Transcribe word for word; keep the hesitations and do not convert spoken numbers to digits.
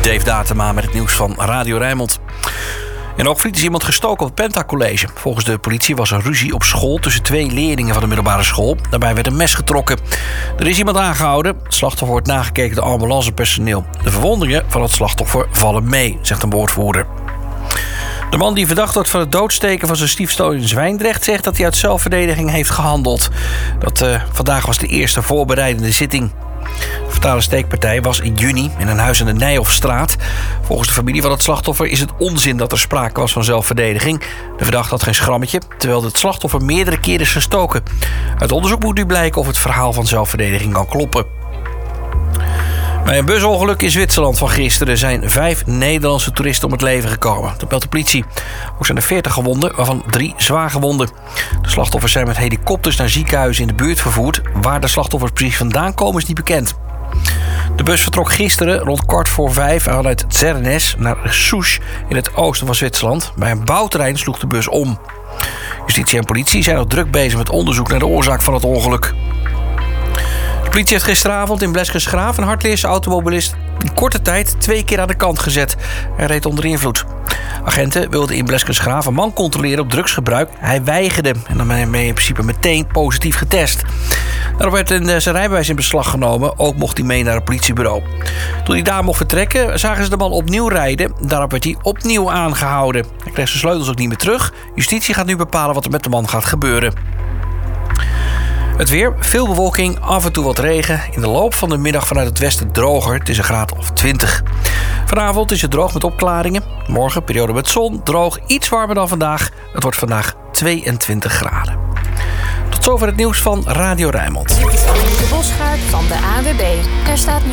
Dave Datema met het nieuws van Radio Rijnmond. In Hoogvliet is iemand gestoken op het Penta College. Volgens de politie was er ruzie op school tussen twee leerlingen van de middelbare school. Daarbij werd een mes getrokken. Er is iemand aangehouden. Het slachtoffer wordt nagekeken door ambulancepersoneel. De verwondingen van het slachtoffer vallen mee, zegt een woordvoerder. De man die verdacht wordt van het doodsteken van zijn stiefzoon in Zwijndrecht zegt dat hij uit zelfverdediging heeft gehandeld. Dat, uh, vandaag was de eerste voorbereidende zitting. De fatale steekpartij was in juni in een huis aan de Nijhoffstraat. Volgens de familie van het slachtoffer is het onzin dat er sprake was van zelfverdediging. De verdachte had geen schrammetje, terwijl het slachtoffer meerdere keren is gestoken. Uit onderzoek moet nu blijken of het verhaal van zelfverdediging kan kloppen. Bij een busongeluk in Zwitserland van gisteren zijn vijf Nederlandse toeristen om het leven gekomen. Dat meldt de politie. Ook zijn er veertig gewonden, waarvan drie zwaar gewonden. De slachtoffers zijn met helikopters naar ziekenhuizen in de buurt vervoerd. Waar de slachtoffers precies vandaan komen is niet bekend. De bus vertrok gisteren rond kwart voor vijf vanuit Zernes naar Soes in het oosten van Zwitserland. Bij een bouwterrein sloeg de bus om. Justitie en politie zijn nog druk bezig met onderzoek naar de oorzaak van het ongeluk. De politie heeft gisteravond in Bleskensgraaf een Hardleerse automobilist in korte tijd twee keer aan de kant gezet. Hij reed onder invloed. Agenten wilden in Bleskensgraaf een man controleren op drugsgebruik. Hij weigerde en dan ben hij in principe meteen positief getest. Daarop werd zijn rijbewijs in beslag genomen. Ook mocht hij mee naar het politiebureau. Toen hij daar mocht vertrekken, zagen ze de man opnieuw rijden. Daarop werd hij opnieuw aangehouden. Hij kreeg zijn sleutels ook niet meer terug. Justitie gaat nu bepalen wat er met de man gaat gebeuren. Het weer, veel bewolking, af en toe wat regen. In de loop van de middag vanuit het westen droger. Het is een graad of twintig. Vanavond is het droog met opklaringen. Morgen periode met zon, droog, iets warmer dan vandaag. Het wordt vandaag tweeëntwintig graden. Tot zover het nieuws van Radio Rijnmond. Dit is Annemieke Bosgaard van de A N W B. Er staat nu